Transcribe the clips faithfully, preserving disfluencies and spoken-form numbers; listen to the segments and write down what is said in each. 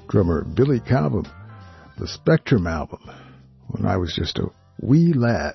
drummer Billy Cobham, the Spectrum album, when I was just a wee lad.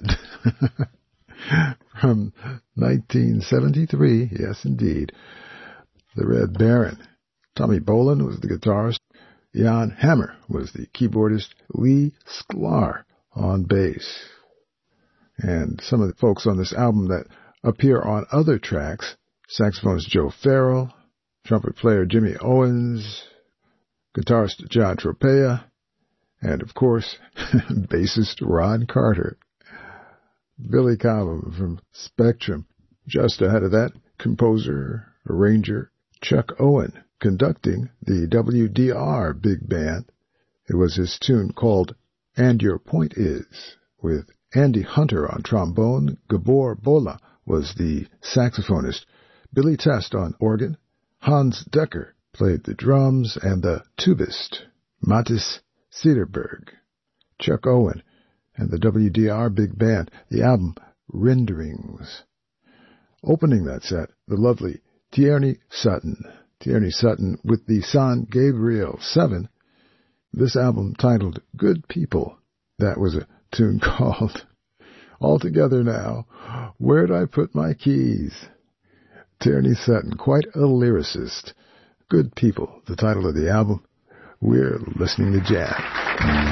From nineteen seventy-three, yes indeed. The Red Baron. Tommy Bolin was the guitarist. Jan Hammer was the keyboardist. Lee Sklar on bass. And some of the folks on this album that appear on other tracks: saxophonist Joe Farrell, trumpet player Jimmy Owens, guitarist John Tropea, and of course, bassist Ron Carter. Billy Cobham from Spectrum. Just ahead of that, composer, arranger Chuck Owen, conducting the W D R Big Band. It was his tune called And Your Point Is, with Andy Hunter on trombone. Gabor Bola was the saxophonist. Billy Test on organ. Hans Decker played the drums, and the tubist, Mattis Cederberg. Chuck Owen and the W D R Big Band, the album Renderings. Opening that set, the lovely Tierney Sutton. Tierney Sutton with the San Gabriel seven. This album titled Good People. That was a tune called All Together Now, Where'd I Put My Keys? Tierney Sutton, quite a lyricist. Good People, the title of the album. We're listening to jazz.